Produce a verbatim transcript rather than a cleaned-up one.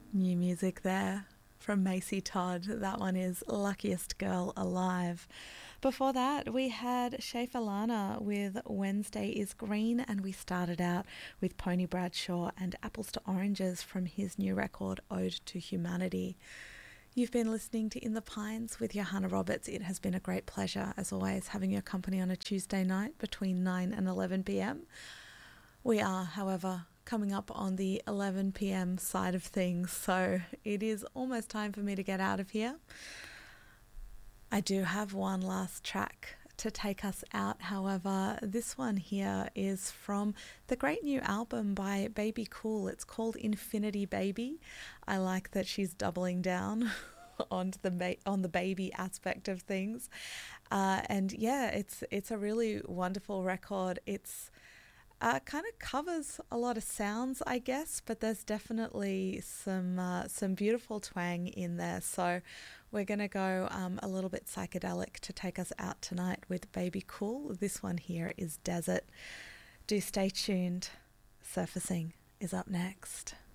New music there from Macy Todd. That one is Luckiest Girl Alive. Before that, we had Schaefer Lana with Wednesday is Green, and we started out with Pony Bradshaw and Apples to Oranges from his new record, Ode to Humanity. You've been listening to In the Pines with Johanna Roberts. It has been a great pleasure, as always, having your company on a Tuesday night between nine and eleven p.m. We are, however, coming up on the eleven p.m. side of things, so it is almost time for me to get out of here. I do have one last track to take us out, however. This one here is from the great new album by Baby Cool. It's called Infinity Baby. I like that she's doubling down on the ba- on the baby aspect of things, uh, and yeah, it's it's a really wonderful record. It's Uh, kind of covers a lot of sounds, I guess, but there's definitely some uh, some beautiful twang in there. So we're going to go um, a little bit psychedelic to take us out tonight with Baby Cool. This one here is Desert. Do stay tuned. Surfacing is up next.